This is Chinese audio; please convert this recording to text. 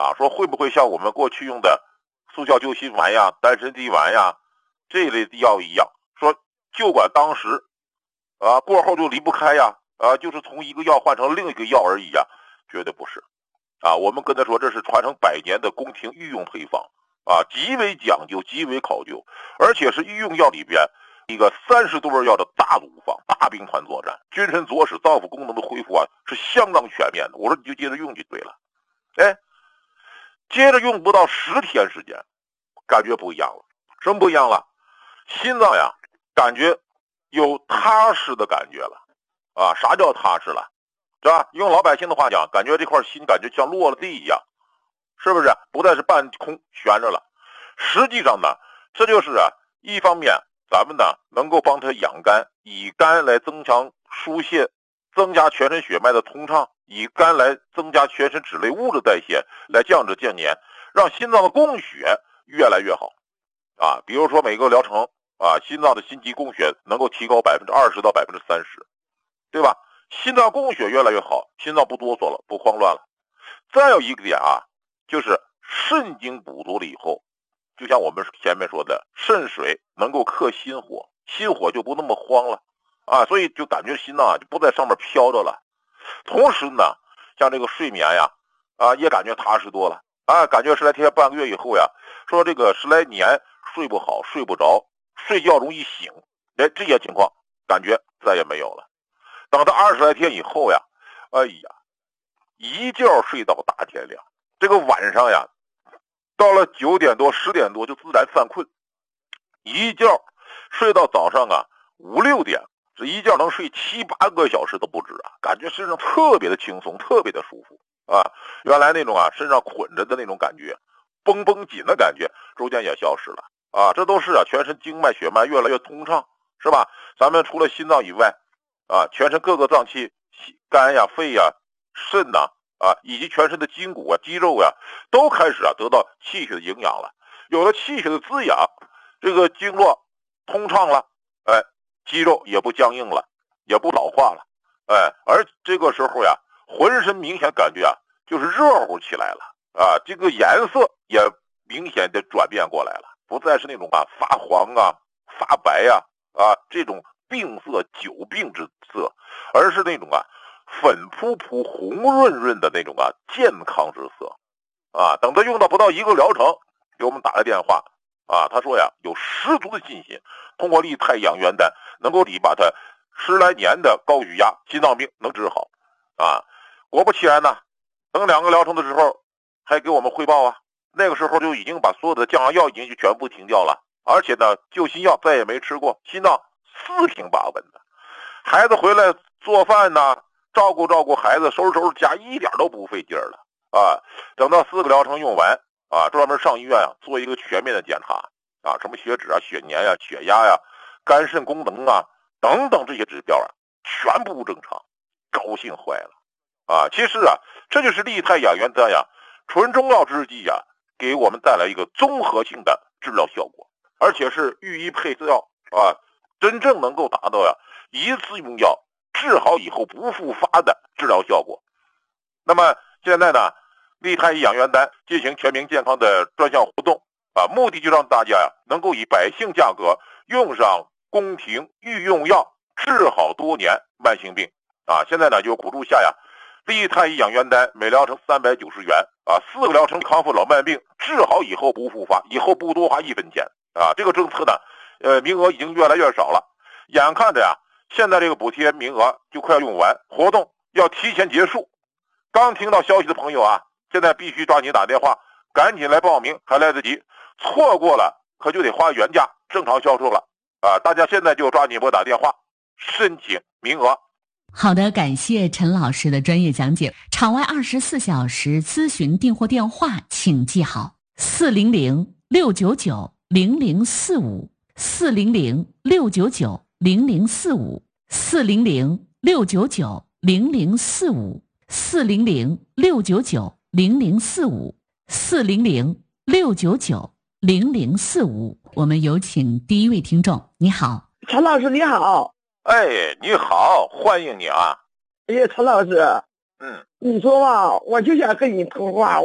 啊，说会不会像我们过去用的速效救心丸呀、丹参地丸呀这一类的药一样，说就管当时啊过后就离不开呀，就是从一个药换成另一个药而已呀，绝对不是啊。我们跟他说这是传承100年的宫廷御用配方啊，极为讲究，极为考究，而且是御用药里边一个30多味药的大组方，大兵团作战，君臣佐使脏腑功能的恢复啊是相当全面的。我说你就接着用就对了。哎，接着用不到10天时间，感觉不一样了。什么不一样了？心脏呀，感觉有踏实的感觉了啊！啥叫踏实了？是吧？用老百姓的话讲，感觉这块心感觉像落了地一样，是不是？不再是半空悬着了。实际上呢，这就是一方面咱们呢能够帮他养肝，以肝来增强疏泄，增加全身血脉的通畅，以肝来增加全身脂类物质代谢，来降脂降粘，让心脏的供血越来越好啊。比如说每个疗程啊，心脏的心肌供血能够提高20%到30%，对吧？心脏供血越来越好，心脏不哆嗦了，不慌乱了。再有一个点啊，就是肾精补足了以后，就像我们前面说的，肾水能够克心火，心火就不那么慌了啊，所以就感觉心脏就不在上面飘着了。同时呢，像这个睡眠呀，也感觉踏实多了啊，感觉10来天半个月以后呀，说这个10来年睡不好，睡不着，睡觉容易醒，这些情况感觉再也没有了。等到20来天以后呀，哎呀，一觉睡到大天亮，这个晚上呀，到了9点多10点多就自然犯困，一觉睡到早上5、6点，这一觉能睡7、8个小时都不止啊，感觉身上特别的轻松，特别的舒服啊。原来那种身上捆着的那种感觉，绷绷紧的感觉，逐渐也消失了啊。这都是全身经脉血脉越来越通畅，是吧？咱们除了心脏以外啊，全身各个脏器，肝呀、肺呀、肾呐以及全身的筋骨肌肉都开始得到气血的营养了。有了气血的滋养，这个经络通畅了，肌肉也不僵硬了，也不老化了，而这个时候浑身明显感觉就是热乎起来了啊，这个颜色也明显的转变过来了，不再是那种发黄发白这种病色久病之色，而是那种粉扑扑红润润的那种健康之色啊。等他用到不到1个疗程，给我们打来电话啊，他说有十足的信心，通过利泰养元丹能够把他10来年的高血压、心脏病能治好啊。果不其然呢，等2个疗程的时候还给我们汇报那个时候就已经把所有的降压药已经全部停掉了，而且呢救心药再也没吃过，心脏4平8稳的。孩子回来做饭照顾孩子，收拾家，一点都不费劲儿了啊。等到4个疗程用完专门上医院做一个全面的检查什么血脂血粘血压肝肾功能等等这些指标全部正常，高兴坏了其实这就是利泰养元丹纯中药之剂给我们带来一个综合性的治疗效果，而且是寓医配药真正能够达到一次用药治好以后不复发的治疗效果。那么现在呢，利泰养元丹进行全民健康的专项活动目的就让大家能够以百姓价格用上宫廷御用药，治好多年慢性病现在呢就补助下利泰养元丹每疗程390元4个疗程康复老慢病，治好以后不复发，以后不多花1分钱这个政策呢名额已经越来越少了，眼看着现在这个补贴名额就快要用完，活动要提前结束。刚听到消息的朋友现在必须抓紧打电话，赶紧来报名，还来得及，错过了可就得花原价正常销售了大家现在就抓紧拨打电话申请名额。 好的，感谢陈老师的专业讲解。场外24小时咨询订货电话请记好400-699-0045，400-699-0045，400-699-0045。我们有请第一位听众。你好， 陈老师你好。 你好，欢迎你陈老师，你说吧，我就想跟你通话，